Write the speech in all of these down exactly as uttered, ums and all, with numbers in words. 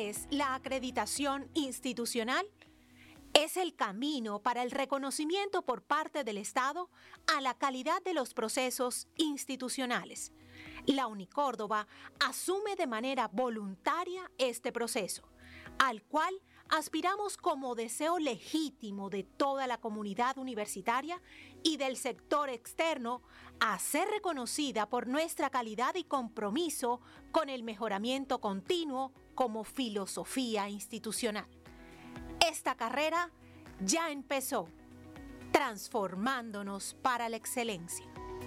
¿Qué es la acreditación institucional? Es el camino para el reconocimiento por parte del Estado a la calidad de los procesos institucionales. La Unicórdoba asume de manera voluntaria este proceso, al cual aspiramos como deseo legítimo de toda la comunidad universitaria y del sector externo a ser reconocida por nuestra calidad y compromiso con el mejoramiento continuo como filosofía institucional. Esta carrera ya empezó, transformándonos para la excelencia.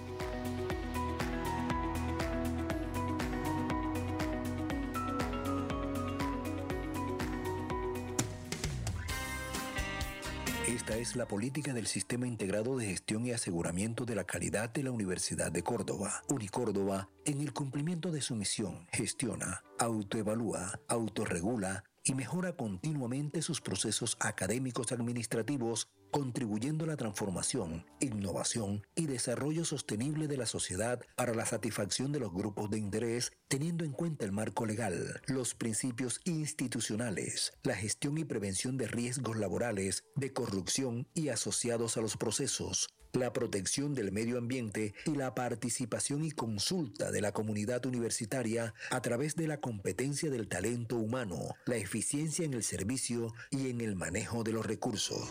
Esta es la política del Sistema Integrado de Gestión y Aseguramiento de la Calidad de la Universidad de Córdoba. Unicórdoba, en el cumplimiento de su misión, gestiona, autoevalúa, autorregula y mejora continuamente sus procesos académicos administrativos, contribuyendo a la transformación, innovación y desarrollo sostenible de la sociedad para la satisfacción de los grupos de interés, teniendo en cuenta el marco legal, los principios institucionales, la gestión y prevención de riesgos laborales, de corrupción y asociados a los procesos, la protección del medio ambiente y la participación y consulta de la comunidad universitaria a través de la competencia del talento humano, la eficiencia en el servicio y en el manejo de los recursos.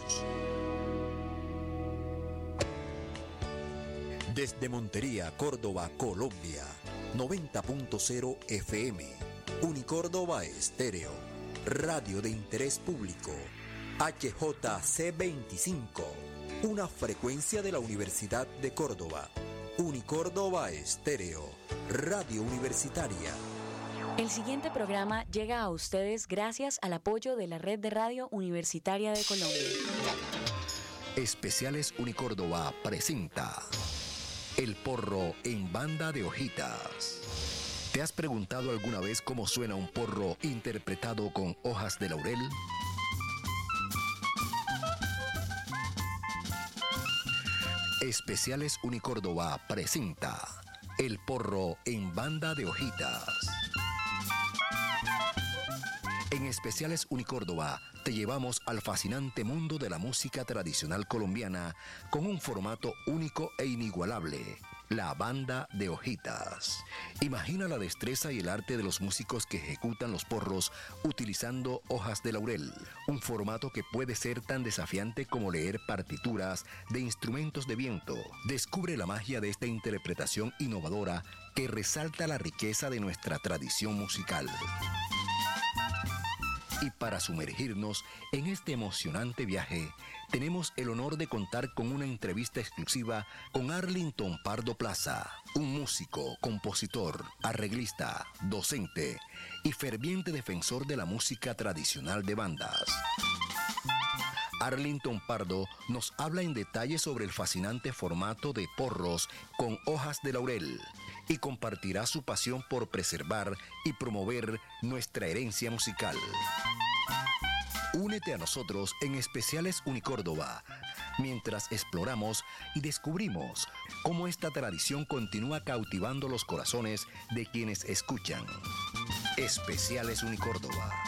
Desde Montería, Córdoba, Colombia, noventa punto cero F M, Unicórdoba Estéreo, radio de interés público, H J C veinticinco, una frecuencia de la Universidad de Córdoba, Unicórdoba Estéreo, radio universitaria. El siguiente programa llega a ustedes gracias al apoyo de la Red de Radio Universitaria de Colombia. Especiales Unicórdoba presenta El porro en banda de hojitas. ¿Te has preguntado alguna vez cómo suena un porro interpretado con hojas de laurel? Especiales Unicórdoba presenta El porro en banda de hojitas. En Especiales Unicórdoba te llevamos al fascinante mundo de la música tradicional colombiana con un formato único e inigualable, la banda de hojitas. Imagina la destreza y el arte de los músicos que ejecutan los porros utilizando hojas de laurel, un formato que puede ser tan desafiante como leer partituras de instrumentos de viento. Descubre la magia de esta interpretación innovadora que resalta la riqueza de nuestra tradición musical. Y para sumergirnos en este emocionante viaje, tenemos el honor de contar con una entrevista exclusiva con Arlington Pardo Plaza, un músico, compositor, arreglista, docente y ferviente defensor de la música tradicional de bandas. Arlington Pardo nos habla en detalle sobre el fascinante formato de porros con hojas de laurel y compartirá su pasión por preservar y promover nuestra herencia musical. Únete a nosotros en Especiales Unicórdoba, mientras exploramos y descubrimos cómo esta tradición continúa cautivando los corazones de quienes escuchan. Especiales Unicórdoba.